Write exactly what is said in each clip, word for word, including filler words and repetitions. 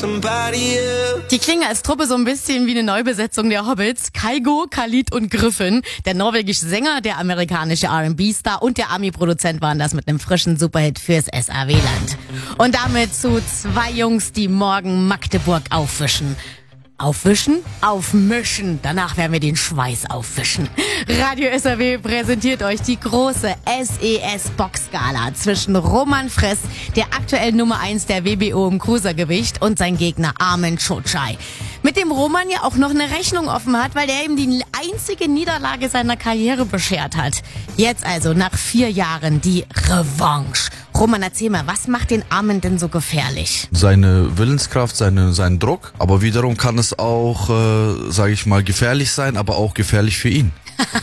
somebody else. Die klingen als Truppe so ein bisschen wie eine Neubesetzung der Hobbits. Kygo, Khalid und Griffin. Der norwegische Sänger, der amerikanische R and B-Star und der Ami-Produzent waren das mit einem frischen Superhit fürs S A W-Land. Und damit zu zwei Jungs, die morgen Magdeburg aufwischen. Aufwischen? Aufmischen. Danach werden wir den Schweiß aufwischen. Radio S A W präsentiert euch die große S E S-Boxgala zwischen Roman Fress, der aktuell Nummer eins der W B O im Cruisergewicht, und sein Gegner Armen Chochai. Mit dem Roman ja auch noch eine Rechnung offen hat, weil der ihm die einzige Niederlage seiner Karriere beschert hat. Jetzt also nach vier Jahren die Revanche. Roman, erzähl mal, was macht den Armen denn so gefährlich? Seine Willenskraft, seine, seinen Druck. Aber wiederum kann es auch, äh, sage ich mal, gefährlich sein, aber auch gefährlich für ihn.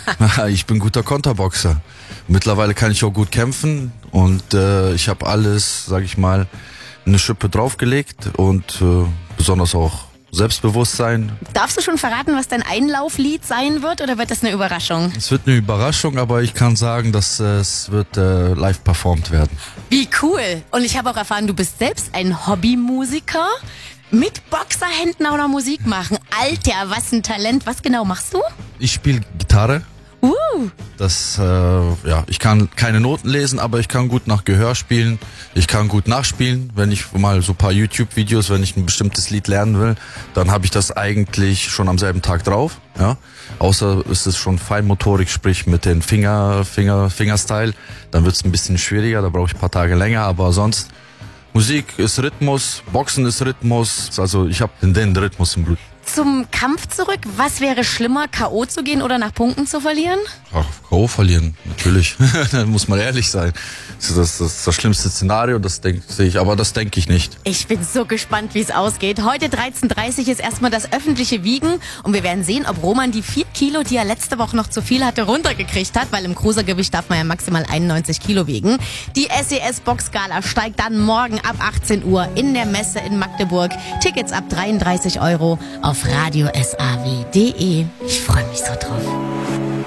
Ich bin guter Konterboxer. Mittlerweile kann ich auch gut kämpfen und äh, ich habe alles, sage ich mal, eine Schippe draufgelegt und äh, besonders auch Selbstbewusstsein. Darfst du schon verraten, was dein Einlauflied sein wird, oder wird das eine Überraschung? Es wird eine Überraschung, aber ich kann sagen, dass äh, es wird äh, live performt werden. Wie cool! Und ich habe auch erfahren, du bist selbst ein Hobbymusiker. Mit Boxerhänden auch noch Musik machen. Alter, was ein Talent. Was genau machst du? Ich spiele Gitarre. Uh. Das, äh, ja, ich kann keine Noten lesen, aber ich kann gut nach Gehör spielen. Ich kann gut nachspielen. Wenn ich mal so ein paar YouTube-Videos, wenn ich ein bestimmtes Lied lernen will, dann habe ich das eigentlich schon am selben Tag drauf. Ja, außer ist es schon Feinmotorik, sprich mit den Finger, Finger, Fingerstyle. Dann wird es ein bisschen schwieriger. Da brauche ich ein paar Tage länger. Aber sonst Musik ist Rhythmus, Boxen ist Rhythmus. Also ich habe den, den Rhythmus im Blut. Zum Kampf zurück. Was wäre schlimmer, K O zu gehen oder nach Punkten zu verlieren? Ach, K O verlieren, natürlich. Da muss man ehrlich sein. Das ist das, das, das schlimmste Szenario, das denke ich, aber das denke ich nicht. Ich bin so gespannt, wie es ausgeht. Heute dreizehn Uhr dreißig ist erstmal das öffentliche Wiegen und wir werden sehen, ob Roman die vier Kilo, die er letzte Woche noch zu viel hatte, runtergekriegt hat, weil im Cruisergewicht darf man ja maximal einundneunzig Kilo wiegen. Die S E S-Boxgala steigt dann morgen ab achtzehn Uhr in der Messe in Magdeburg. Tickets ab dreiunddreißig Euro auf radio s a w punkt d e. Ich freue mich so drauf.